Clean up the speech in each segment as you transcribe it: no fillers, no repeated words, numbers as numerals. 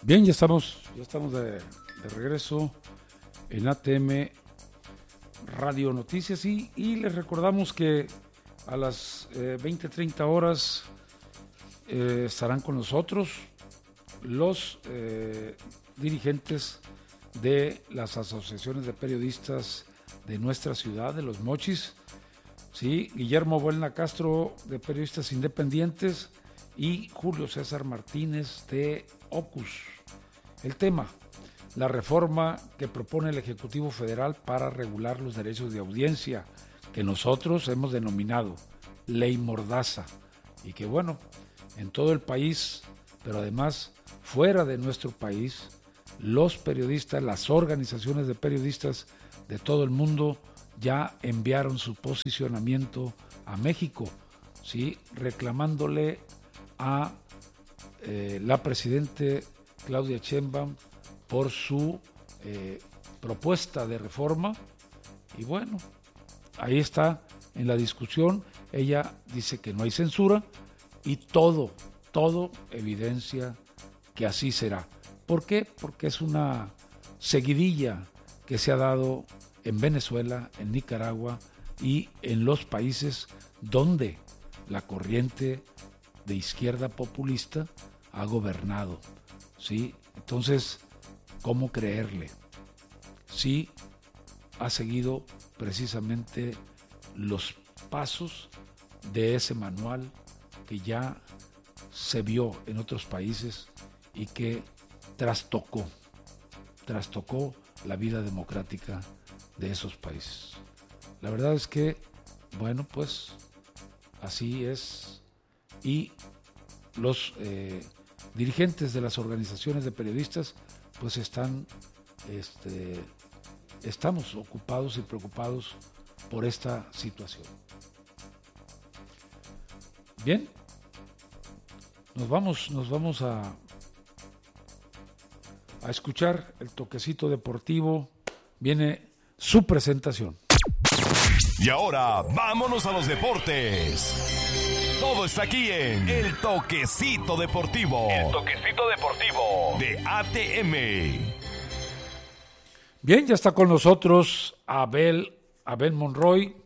Bien, ya estamos de regreso en ATM Radio Noticias y les recordamos que a las 20:30 horas estarán con nosotros los dirigentes de las asociaciones de periodistas de nuestra ciudad, de Los Mochis, ¿sí? Guillermo Buelna Castro, de Periodistas Independientes, y Julio César Martínez, de Ocus. El tema: la reforma que propone el Ejecutivo Federal para regular los derechos de audiencia, que nosotros hemos denominado Ley Mordaza, y que bueno, en todo el país, pero además fuera de nuestro país, los periodistas, las organizaciones de periodistas de todo el mundo ya enviaron su posicionamiento a México, ¿sí? Reclamándole a la presidente Claudia Sheinbaum por su propuesta de reforma. Y bueno, ahí está en la discusión. Ella dice que no hay censura y todo evidencia que así será. ¿Por qué? Porque es una seguidilla que se ha dado en Venezuela, en Nicaragua y en los países donde la corriente de izquierda populista ha gobernado, ¿sí? Entonces, ¿cómo creerle? Sí, ha seguido precisamente los pasos de ese manual que ya se vio en otros países y que trastocó la vida democrática de esos países. La verdad es que, bueno, pues así es, y los dirigentes de las organizaciones de periodistas pues estamos ocupados y preocupados por esta situación. Bien, nos vamos a escuchar el toquecito deportivo. Viene su presentación. Y ahora, vámonos a los deportes. Todo está aquí en El Toquecito Deportivo. El Toquecito Deportivo de ATM. Bien, ya está con nosotros Abel Monroy,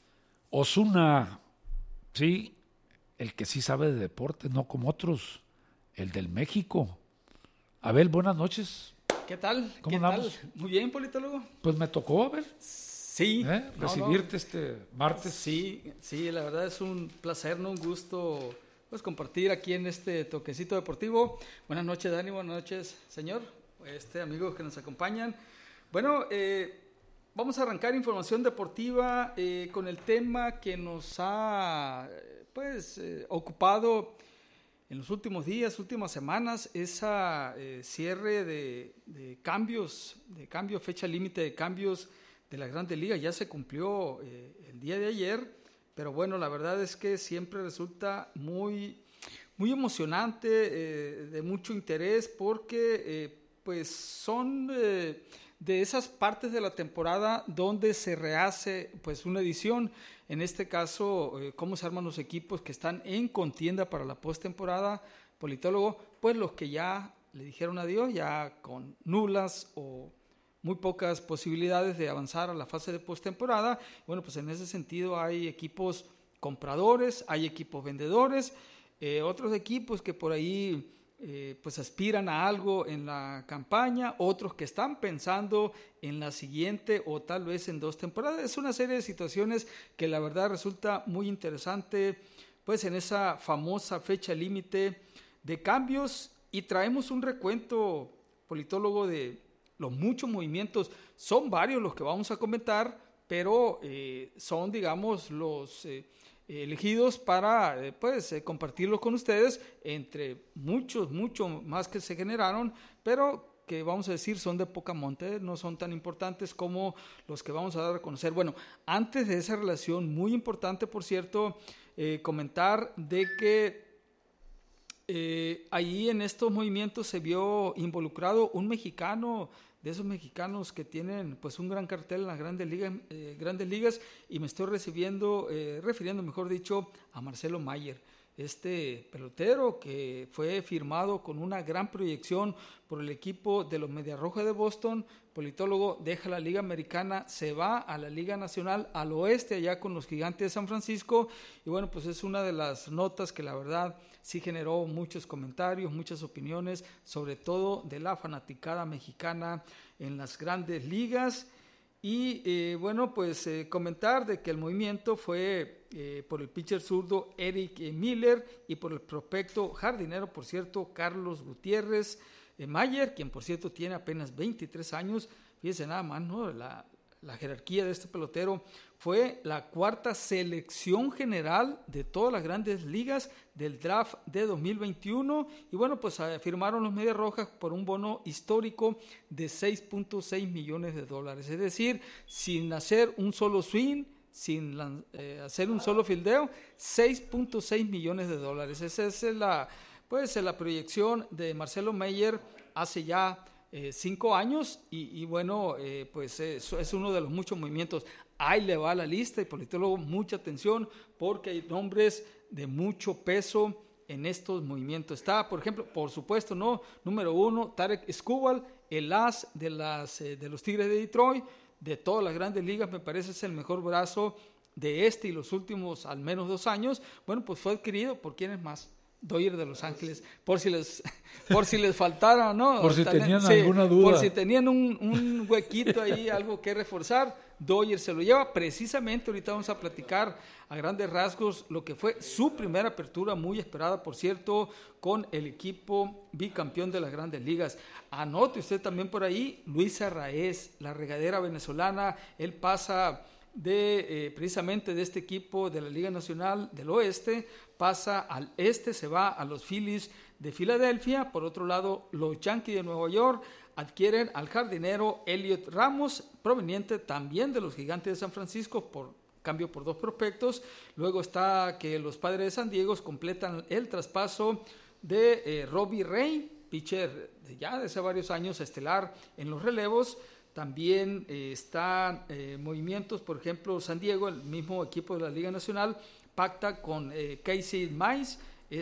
Osuna, sí, el que sí sabe de deporte, no como otros, el del México. Abel, buenas noches. ¿Qué tal? ¿Cómo andamos? Muy bien, politólogo. Pues me tocó, Abel. Sí. Recibirte este martes. Sí, la verdad es un placer, ¿no? Un gusto pues compartir aquí en este toquecito deportivo. Buenas noches, Dani, buenas noches, señor, amigos que nos acompañan. Bueno, vamos a arrancar información deportiva con el tema que nos ha ocupado en los últimos días, últimas semanas, esa cierre de cambios, fecha límite de cambios de la Grandes Ligas. Ya se cumplió el día de ayer, pero bueno, la verdad es que siempre resulta muy emocionante, de mucho interés, porque pues son de esas partes de la temporada donde se rehace pues una edición. En este caso, cómo se arman los equipos que están en contienda para la postemporada, politólogo, pues los que ya le dijeron adiós, ya con nulas o muy pocas posibilidades de avanzar a la fase de postemporada. Bueno, pues en ese sentido hay equipos compradores, hay equipos vendedores, otros equipos que por ahí pues aspiran a algo en la campaña, otros que están pensando en la siguiente o tal vez en 2 temporadas. Es una serie de situaciones que la verdad resulta muy interesante, pues en esa famosa fecha límite de cambios, y traemos un recuento, politólogo, de los muchos movimientos. Son varios los que vamos a comentar, pero son, digamos, los elegidos para compartirlos con ustedes, entre mucho más que se generaron, pero que vamos a decir son de poca monta, no son tan importantes como los que vamos a dar a conocer. Bueno, antes de esa relación muy importante, por cierto, comentar de que ahí en estos movimientos se vio involucrado un mexicano, de esos mexicanos que tienen pues un gran cartel en las grandes ligas, y me estoy refiriendo, mejor dicho, a Marcelo Mayer. este pelotero que fue firmado con una gran proyección por el equipo de los Medias Rojas de Boston. Politólogo deja la Liga Americana, se va a la Liga Nacional al oeste, allá con los Gigantes de San Francisco, y bueno, pues es una de las notas que la verdad sí generó muchos comentarios, muchas opiniones, sobre todo de la fanaticada mexicana en las grandes ligas. Y bueno, pues comentar de que el movimiento fue por el pitcher zurdo Eric Miller y por el prospecto jardinero, por cierto, Carlos Gutiérrez Mayer, quien por cierto tiene apenas 23 años. Fíjense nada más, ¿no? La jerarquía de este pelotero. Fue la cuarta selección general de todas las grandes ligas del draft de 2021. Y bueno, pues firmaron los Medias Rojas por un bono histórico de $6.6 millones. Es decir, sin hacer un solo swing, sin hacer un solo fildeo, $6.6 millones. Esa es la proyección de Marcelo Mayer hace ya 5 años y bueno, pues es uno de los muchos movimientos. Ahí le va la lista y politólogo, mucha atención porque hay nombres de mucho peso en estos movimientos. Está, por ejemplo, por supuesto, ¿no? Número 1, Tarek Skubal, el as de los Tigres de Detroit, de todas las grandes ligas, me parece es el mejor brazo de y los últimos al menos 2 años. Bueno, pues fue adquirido por ¿quiénes más? Dodgers de Los Ángeles, por si les faltara, ¿no? Por si tenían alguna duda. Por si tenían un huequito ahí, algo que reforzar, Dodgers se lo lleva. Precisamente ahorita vamos a platicar a grandes rasgos lo que fue su primera apertura, muy esperada, por cierto, con el equipo bicampeón de las grandes ligas. Anote usted también por ahí, Luis Arraez, la regadera venezolana, él pasa precisamente de este equipo de la Liga Nacional del Oeste, pasa al este, se va a los Phillies de Filadelfia. Por otro lado, los Yankees de Nueva York adquieren al jardinero Elliot Ramos, proveniente también de los Gigantes de San Francisco, por cambio por 2 prospectos. Luego está que los Padres de San Diego completan el traspaso de Robbie Ray, pitcher ya de hace varios años, estelar en los relevos. También están movimientos, por ejemplo, San Diego, el mismo equipo de la Liga Nacional, pacta con Casey Mize.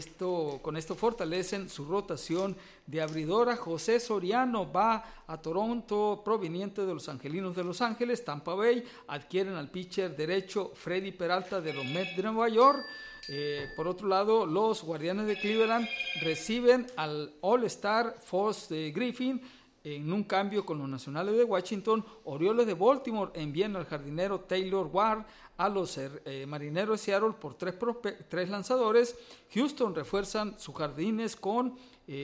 Con esto fortalecen su rotación de abridora. José Soriano va a Toronto, proveniente de los Angelinos de Los Ángeles. Tampa Bay adquieren al pitcher derecho Freddy Peralta de los Mets de Nueva York. Por otro lado, los Guardianes de Cleveland reciben al All-Star Forrest Griffin en un cambio con los Nacionales de Washington. Orioles de Baltimore envían al jardinero Taylor Ward a los Marineros de Seattle por 3 lanzadores. Houston refuerzan sus jardines con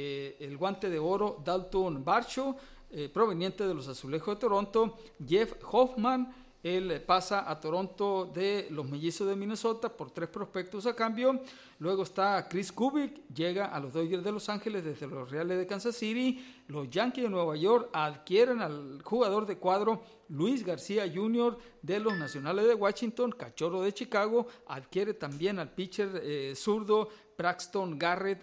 el guante de oro Dalton Varsho, proveniente de los Azulejos de Toronto. Jeff Hoffman, él pasa a Toronto de los Mellizos de Minnesota por 3 prospectos a cambio. Luego está Chris Kubik, llega a los Dodgers de Los Ángeles desde los Reales de Kansas City. Los Yankees de Nueva York adquieren al jugador de cuadro Luis García Jr. de los Nacionales de Washington. Cachorro de Chicago adquiere también al pitcher zurdo Braxton Garrett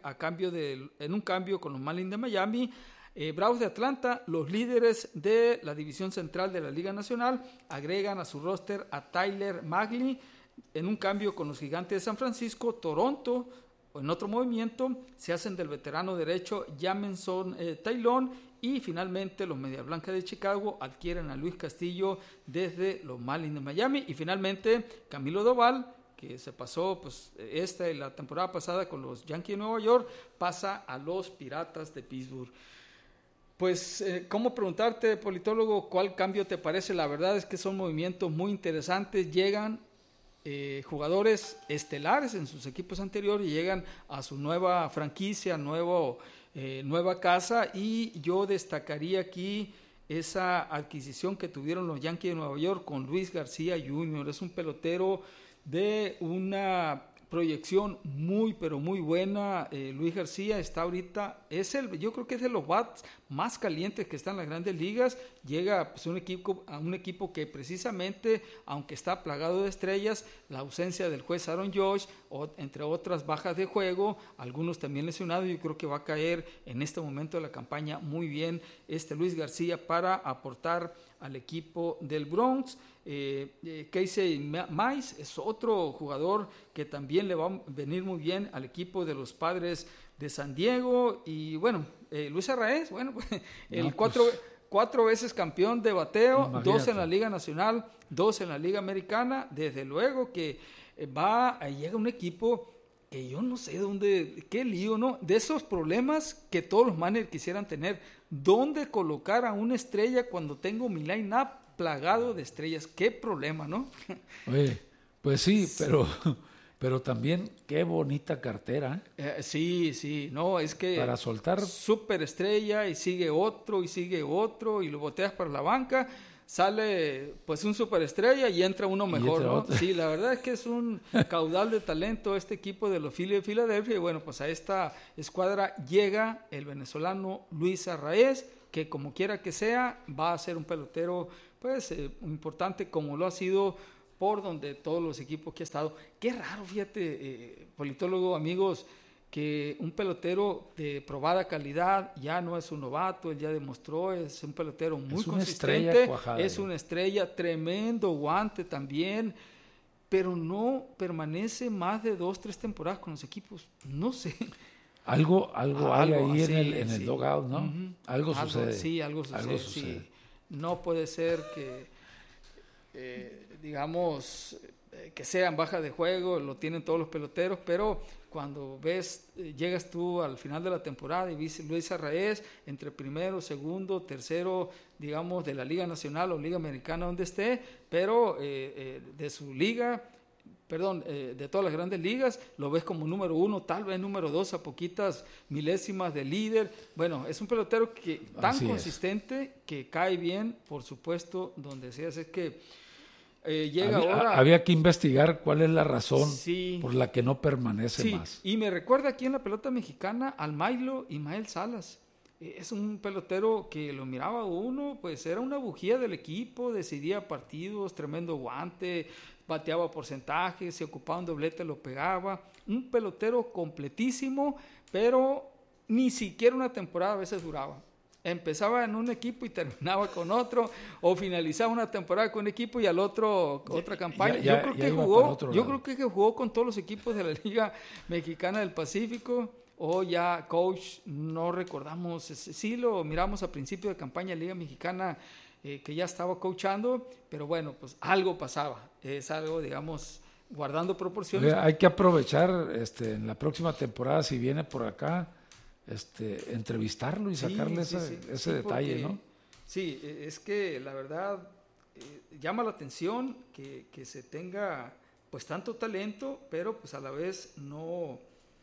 en un cambio con los Marlins de Miami. Bravos de Atlanta, los líderes de la división central de la Liga Nacional, agregan a su roster a Tyler Magley en un cambio con los Gigantes de San Francisco. Toronto, en otro movimiento, se hacen del veterano derecho Jamison Taylor. Y finalmente los Medias Blancas de Chicago adquieren a Luis Castillo desde los Marlins de Miami. Y finalmente Camilo Doval, que se pasó esta y la temporada pasada con los Yankees de Nueva York, pasa a los Piratas de Pittsburgh. Pues, ¿cómo preguntarte, politólogo, cuál cambio te parece? La verdad es que son movimientos muy interesantes. Llegan jugadores estelares en sus equipos anteriores y llegan a su nueva franquicia, nueva casa. Y yo destacaría aquí esa adquisición que tuvieron los Yankees de Nueva York con Luis García Jr. Es un pelotero de una proyección muy pero muy buena. Luis García está ahorita, yo creo que es de los bats más calientes que están en las grandes ligas. Llega a un equipo que precisamente, aunque está plagado de estrellas, la ausencia del juez Aaron Judge entre otras bajas de juego, algunos también lesionados. Yo creo que va a caer en este momento de la campaña muy bien Luis García para aportar al equipo del Bronx. Casey Mize es otro jugador que también le va a venir muy bien al equipo de los Padres de San Diego. Y bueno, Luis Arraez, bueno, cuatro veces campeón de bateo, imagínate. 2 en la Liga Nacional, 2 en la Liga Americana. Desde luego que llega un equipo que yo no sé dónde, qué lío, ¿no? De esos problemas que todos los managers quisieran tener. ¿Dónde colocar a una estrella cuando tengo mi line-up plagado de estrellas? Qué problema, ¿no? Oye, pues sí, pero también qué bonita cartera. Sí, no, es que para soltar súper estrella y sigue otro y lo boteas para la banca, sale pues un superestrella y entra uno mejor, ¿no? Otro. Sí, la verdad es que es un caudal de talento este equipo de los Phillies de Filadelfia. Y bueno, pues a esta escuadra llega el venezolano Luis Arraez, que como quiera que sea va a ser un pelotero pues importante, como lo ha sido por donde todos los equipos que ha estado. Qué raro, fíjate, politólogo, amigos, que un pelotero de probada calidad ya no es un novato, él ya demostró, es un pelotero muy consistente, es una estrella, tremendo guante también, pero no permanece más de 2-3 temporadas con los equipos, no sé. Algo hay ahí en el dugout, ¿no? Uh-huh. Algo sucede. Sí, algo sucede. Sí. No puede ser que, digamos, que sean bajas de juego, lo tienen todos los peloteros, pero cuando llegas tú al final de la temporada y ves Luis Arraez entre primero, segundo, tercero, digamos, de la Liga Nacional o Liga Americana donde esté, pero de su liga, de todas las grandes ligas, lo ves como número 1, tal vez número 2, a poquitas milésimas de líder. Bueno, es un pelotero tan consistente que cae bien, por supuesto, donde sea. Es que había que investigar cuál es la razón por la que no permanece más. Y me recuerda aquí en la pelota mexicana al Milo Ismael Salas. Es un pelotero que lo miraba uno, pues era una bujía del equipo, decidía partidos, tremendo guante, bateaba porcentajes, se ocupaba un doblete, lo pegaba. Un pelotero completísimo, pero ni siquiera una temporada a veces duraba. Empezaba en un equipo y terminaba con otro, o finalizaba una temporada con un equipo y al otro otra campaña. Yo creo que jugó con todos los equipos de la Liga Mexicana del Pacífico, o ya coach, no recordamos, sí lo miramos a principio de campaña Liga Mexicana, que ya estaba coachando, pero bueno, pues algo pasaba, es algo, digamos, guardando proporciones. Hay que aprovechar en la próxima temporada, si viene por acá, entrevistarlo y sacarle ese detalle, ¿no? Sí, es que la verdad llama la atención que se tenga pues tanto talento, pero pues a la vez no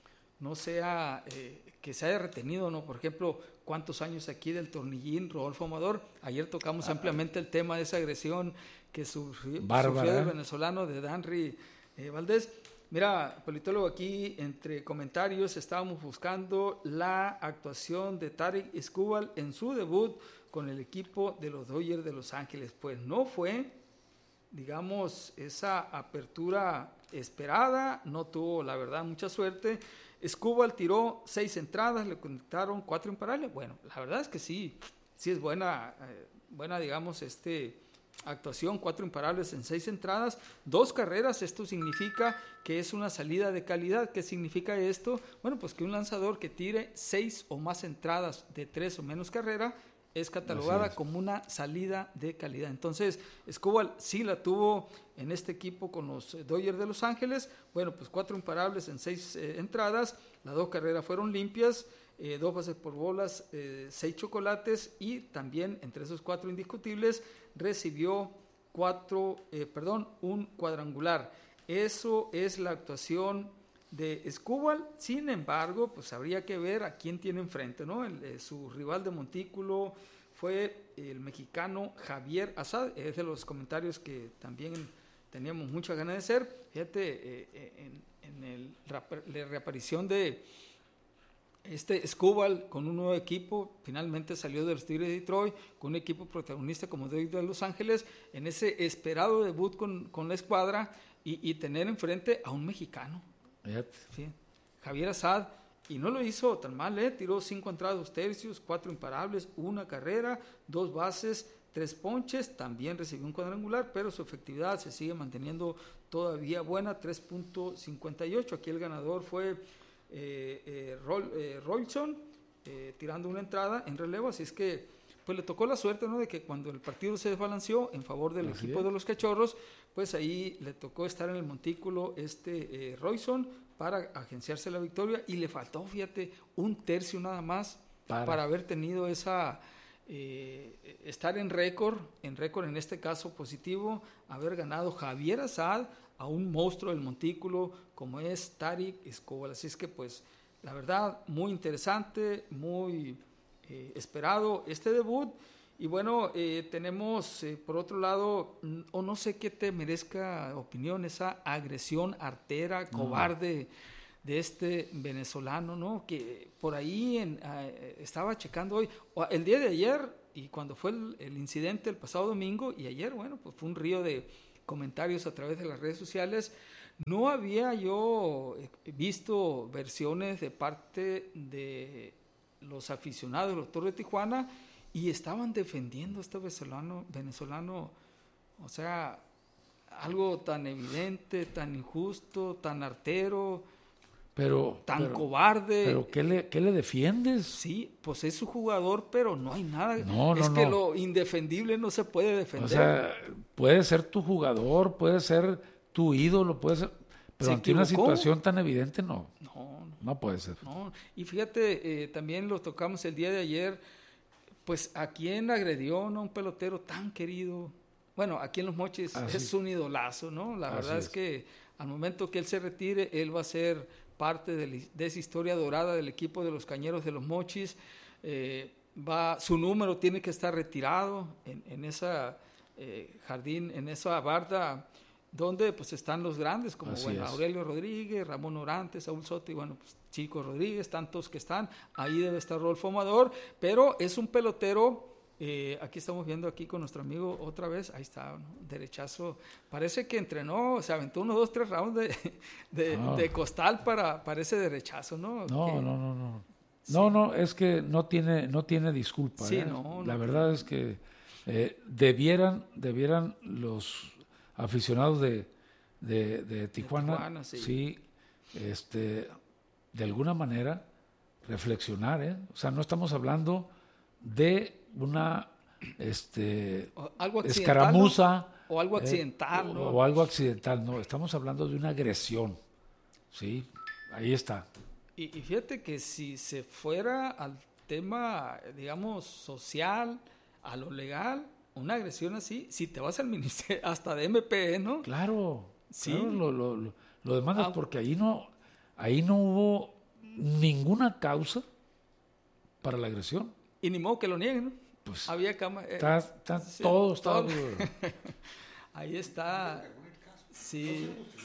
sea que se haya retenido, ¿no? Por ejemplo, ¿cuántos años aquí del tornillín Rodolfo Amador? Ayer tocamos ampliamente el tema de esa agresión que sufrió el venezolano de Danry Valdés. Mira, politólogo, aquí entre comentarios estábamos buscando la actuación de Tarik Skubal en su debut con el equipo de los Dodgers de Los Ángeles. Pues no fue, digamos, esa apertura esperada, no tuvo, la verdad, mucha suerte. Skubal tiró 6 entradas, le conectaron 4 imparables. Bueno, la verdad es que sí es buena, digamos, actuación, 4 imparables en 6 entradas, 2 carreras. Esto significa que es una salida de calidad. ¿Qué significa esto? Bueno, pues que un lanzador que tire 6 o más entradas de 3 o menos carrera es catalogada como una salida de calidad. Entonces, Skubal sí la tuvo en este equipo con los Dodgers de Los Ángeles. Bueno, pues 4 imparables en 6 entradas, las 2 carreras fueron limpias, 2 bases por bolas, 6 chocolates, y también entre esos 4 indiscutibles recibió un cuadrangular. Eso es la actuación de Skubal. Sin embargo, pues habría que ver a quién tiene enfrente, ¿no? Su rival de montículo fue el mexicano Javier Assad. Es de los comentarios que también teníamos muchas ganas de hacer. Fíjate, en la reaparición de Skubal con un nuevo equipo, finalmente salió de los Tigres de Detroit con un equipo protagonista como de Los Ángeles, en ese esperado debut con la escuadra, y tener enfrente a un mexicano. ¿sí? Javier Assad, y no lo hizo tan mal, tiró 5 entradas, 2 tercios, 4 imparables, 1 carrera, 2 bases, 3 ponches, también recibió un cuadrangular, pero su efectividad se sigue manteniendo todavía buena, 3.58. Aquí el ganador fue Roilson, tirando una entrada en relevo, así es que pues le tocó la suerte, ¿no?, de que cuando el partido se desbalanceó en favor del equipo de los Cachorros, pues ahí le tocó estar en el montículo Roilson para agenciarse la victoria, y le faltó, fíjate, 1 tercio nada más para haber tenido esa estar en récord en este caso positivo, haber ganado Javier Assad a un monstruo del montículo como es Tarik Skubal. Así es que pues la verdad muy interesante, muy esperado este debut. Y bueno, tenemos por otro lado, o no sé qué te merezca opinión, esa agresión artera, cobarde de este venezolano, ¿no? Que por ahí estaba checando hoy, el día de ayer, y cuando fue el incidente el pasado domingo, y ayer, bueno, pues fue un río de comentarios a través de las redes sociales. No había yo visto versiones de parte de los aficionados del Toro de Tijuana, y estaban defendiendo a este venezolano, o sea, algo tan evidente, tan injusto, tan artero, tan cobarde. ¿Pero qué le defiendes? Sí, pues es su jugador, pero no hay nada. Que lo indefendible no se puede defender. O sea, puede ser tu jugador, puede ser tu ídolo, puede ser, pero ante una situación tan evidente no puede ser. No. Y fíjate, también lo tocamos el día de ayer. Pues a quien agredió, ¿no?, un pelotero tan querido. Bueno, aquí en Los Mochis es un idolazo, ¿no? La verdad es que al momento que él se retire, él va a ser parte de esa historia dorada del equipo de los Cañeros de Los Mochis. Su número tiene que estar retirado en esa jardín, en esa barda donde pues están los grandes como Aurelio Rodríguez, Ramón Orantes, Saúl Soto y bueno, pues Chico Rodríguez, tantos que están, ahí debe estar Rodolfo Amador, pero es un pelotero, aquí estamos viendo aquí con nuestro amigo otra vez, ahí está, ¿no?, derechazo, parece que entrenó, se aventó 1, 2, 3 rounds de costal para ese derechazo, ¿no? No, es que no tiene disculpa. Sí, la verdad es que debieran los aficionados de Tijuana, sí, de alguna manera reflexionar, o sea, no estamos hablando de una algo escaramuza o algo accidental, ¿no? O algo accidental, no, estamos hablando de una agresión, sí, ahí está. Y fíjate que si se fuera al tema, digamos, social, a lo legal, una agresión así, si te vas al ministerio, hasta de MP, ¿no? Claro, sí. Claro, lo demandas porque ahí no hubo ninguna causa para la agresión. Y ni modo que lo nieguen, ¿no? Pues había todo está. Ahí está. Sí.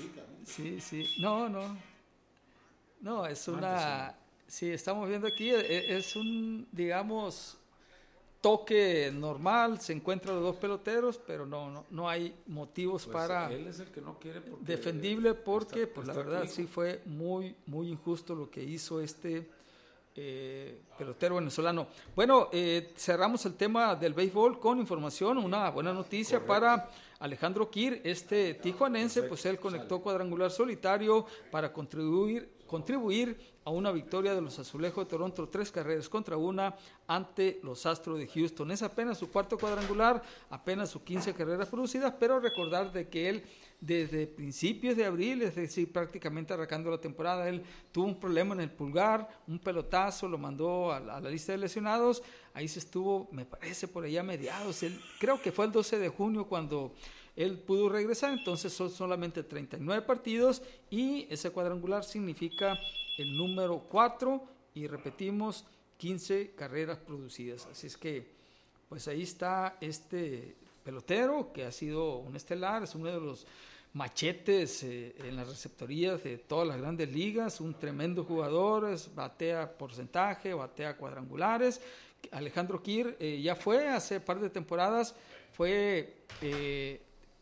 No, es una. Sí, estamos viendo aquí, es un, digamos, toque normal, se encuentran los dos peloteros, pero no hay motivos pues para él es el que no quiere defendible, porque pues la verdad sí fue muy muy injusto lo que hizo este pelotero venezolano. Bueno, cerramos el tema del béisbol con información, una buena noticia para Alejandro Kirk, tijuanense. Perfecto, pues él conectó cuadrangular solitario para contribuir a una victoria de los Azulejos de Toronto, 3-1 ante los Astros de Houston. Es apenas su 4º cuadrangular, apenas sus 15 carreras producidas, pero recordar de que él desde principios de abril, es decir, prácticamente arrancando la temporada, él tuvo un problema en el pulgar, un pelotazo, lo mandó a la lista de lesionados. Ahí se estuvo, me parece, por allá a mediados, creo que fue el 12 de junio cuando él pudo regresar. Entonces son solamente 39 partidos y ese cuadrangular significa el número 4 y repetimos, 15 carreras producidas. Así es que pues ahí está este pelotero que ha sido un estelar, es uno de los machetes en las receptorías de todas las grandes ligas, un tremendo jugador, batea porcentaje, batea cuadrangulares. Alejandro Kirk ya fue hace par de temporadas, fue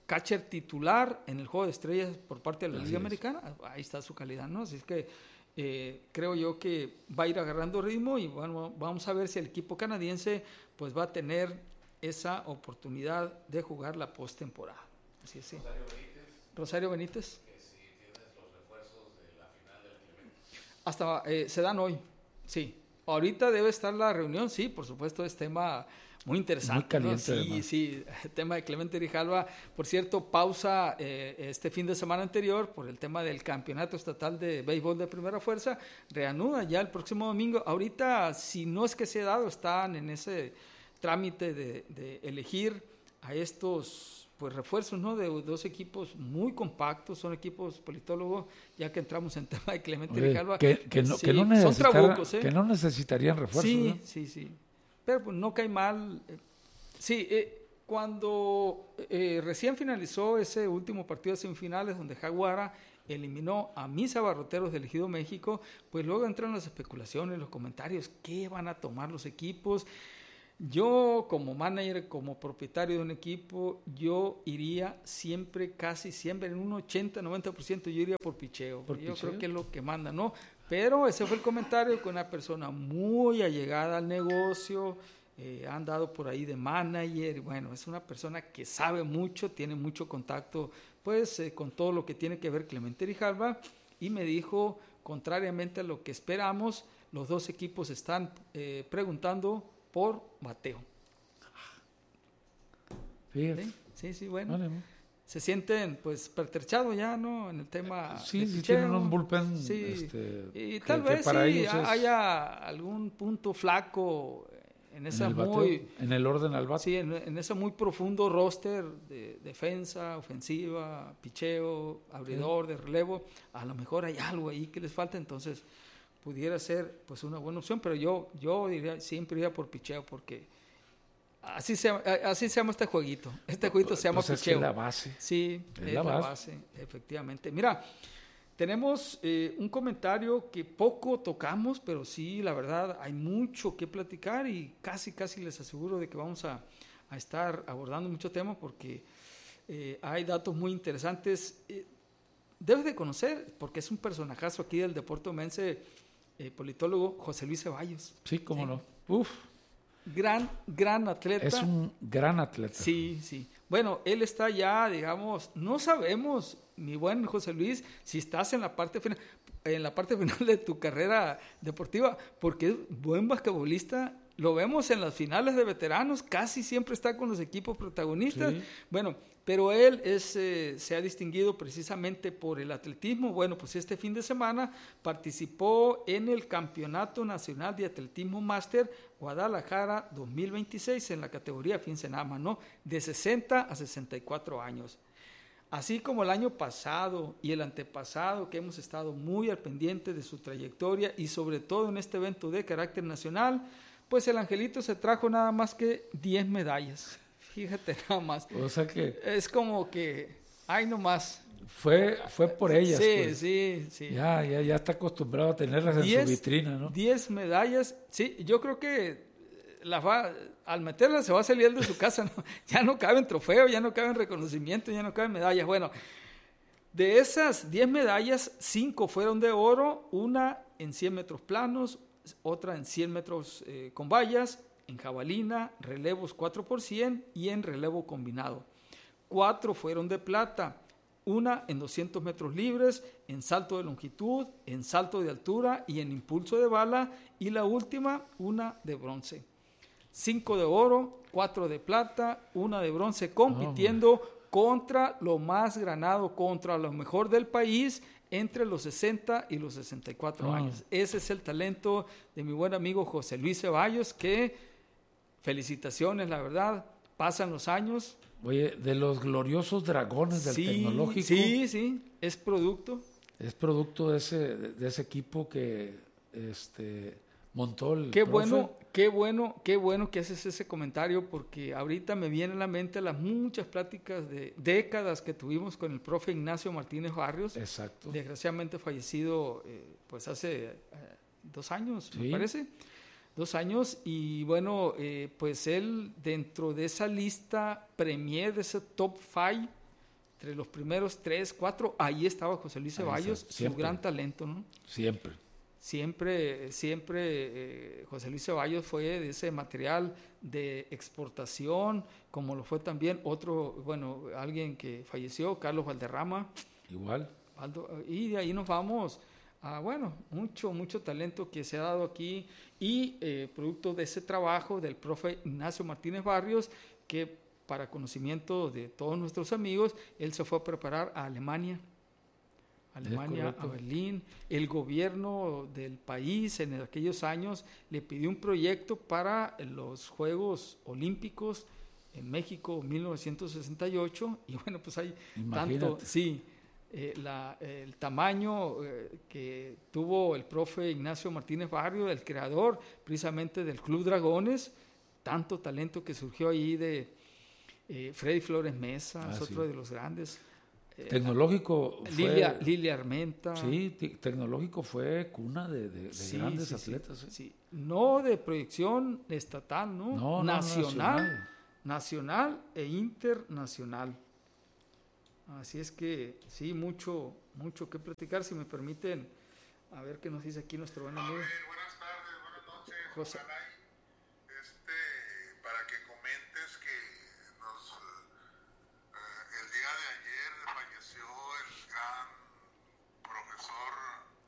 catcher titular en el Juego de Estrellas por parte de la Así Liga es. Americana. Ahí está su calidad, ¿no? Así es que creo yo que va a ir agarrando ritmo y bueno, vamos a ver si el equipo canadiense pues va a tener esa oportunidad de jugar la postemporada. Así es, sí. Rosario Benítez. Que si tienes los refuerzos de la final del Clemente. Hasta se dan hoy, sí. Ahorita debe estar la reunión, sí, por supuesto, es tema muy interesante. Muy caliente, ¿no? Sí, además. sí, el tema de Clemente Grijalva. Por cierto, pausa este fin de semana anterior por el tema del campeonato estatal de béisbol de primera fuerza. Reanuda ya el próximo domingo. Ahorita, si no es que se ha dado, están en ese trámite de elegir a estos pues refuerzos, ¿no? De dos equipos muy compactos, son equipos politólogos, ya que entramos en tema de Clemente Grijalva. Que no son trabucos, que no necesitarían refuerzos. Sí, ¿no? sí. Pero pues no cae mal. Sí, cuando recién finalizó ese último partido de semifinales donde Jaguara eliminó a mis abarroteros del Ejido México, pues luego entran las especulaciones, los comentarios, ¿qué van a tomar los equipos? Yo como manager, como propietario de un equipo, yo iría siempre, casi siempre, en un 80-90% yo iría por picheo. Creo que es lo que manda, ¿no? Pero ese fue el comentario con una persona muy allegada al negocio, ha andado por ahí de manager, bueno, es una persona que sabe mucho, tiene mucho contacto, pues, con todo lo que tiene que ver Clemente Grijalva, y me dijo, contrariamente a lo que esperamos, los dos equipos están preguntando por bateo. Fíjate. Sí, bueno. Vale, se sienten pues pertrechados ya, ¿no? En el tema sí, de tienen un bullpen. Sí. Y que tal vez para sí ellos haya algún punto flaco en esa en el orden al bate. Sí, en ese muy profundo roster de defensa, ofensiva, picheo, abridor, de relevo. A lo mejor hay algo ahí que les falta, entonces pudiera ser pues una buena opción, pero yo diría, siempre iría por picheo porque así se llama este jueguito. Este jueguito se llama pues picheo. Es la base. Sí, es la base, efectivamente. Mira, tenemos un comentario que poco tocamos, pero sí, la verdad, hay mucho que platicar y casi les aseguro de que vamos a estar abordando mucho tema porque hay datos muy interesantes. Debes de conocer, porque es un personajazo aquí del deporte omense, politólogo José Luis Ceballos. Sí, cómo no. Uf. Gran atleta. Es un gran atleta. Sí. Bueno, él está ya, digamos, no sabemos, mi buen José Luis, si estás en la parte final de tu carrera deportiva, porque es buen basquetbolista. Lo vemos en las finales de veteranos, casi siempre está con los equipos protagonistas. Sí. Bueno, pero él se ha distinguido precisamente por el atletismo. Bueno, pues este fin de semana participó en el Campeonato Nacional de Atletismo Máster Guadalajara 2026 en la categoría, fíjense nada más, ¿no? De 60 a 64 años. Así como el año pasado y el antepasado, que hemos estado muy al pendiente de su trayectoria y sobre todo en este evento de carácter nacional, pues el Angelito se trajo nada más que 10 medallas. Fíjate nada más. O sea que... Es como que, ay, no más. Fue por ellas. Sí, pues. sí. Ya está acostumbrado a tenerlas en su vitrina, ¿no? 10 medallas. Sí, yo creo que al meterlas se va a salir de su casa, ¿no? Ya no caben trofeos, ya no caben reconocimientos, ya no caben medallas. Bueno, de esas 10 medallas, 5 fueron de oro, una en 100 metros planos, otra en 100 metros con vallas, en jabalina, relevos 4x100 y en relevo combinado. 4 fueron de plata, una en 200 metros libres, en salto de longitud, en salto de altura y en impulso de bala, y la última, una de bronce. 5 de oro, 4 de plata, una de bronce, compitiendo contra lo más granado, contra lo mejor del país, entre los 60 y los 64 años. Ese es el talento de mi buen amigo José Luis Ceballos, que felicitaciones, la verdad, pasan los años. Oye, de los gloriosos dragones del tecnológico. Sí, es producto. Es producto de ese equipo que montó el Qué profe. bueno que haces ese comentario, porque ahorita me vienen a la mente las muchas pláticas de décadas que tuvimos con el profe Ignacio Martínez Barrios. Exacto. Desgraciadamente fallecido pues hace 2 años, me parece. 2 años, y bueno, pues él dentro de esa lista premier, de ese top 5, entre los primeros 3, 4, ahí estaba José Luis Ceballos, su gran talento, ¿no? Siempre. Siempre José Luis Ceballos fue de ese material de exportación, como lo fue también alguien que falleció, Carlos Valderrama. Igual. Y de ahí nos vamos a, mucho talento que se ha dado aquí y producto de ese trabajo del profe Ignacio Martínez Barrios, que para conocimiento de todos nuestros amigos, él se fue a preparar a Alemania, a Berlín. El gobierno del país en aquellos años le pidió un proyecto para los Juegos Olímpicos en México 1968 y pues hay tanto, el tamaño que tuvo el profe Ignacio Martínez Barrio, el creador precisamente del Club Dragones, tanto talento que surgió ahí de Freddy Flores Mesa, es otro de los grandes. Tecnológico fue... Lilia Armenta. Sí, Tecnológico fue cuna de grandes atletas. Sí. No de proyección estatal, ¿no? Nacional e internacional. Así es que sí, mucho que platicar, si me permiten. A ver qué nos dice aquí nuestro buen amigo. Buenas tardes, buenas noches.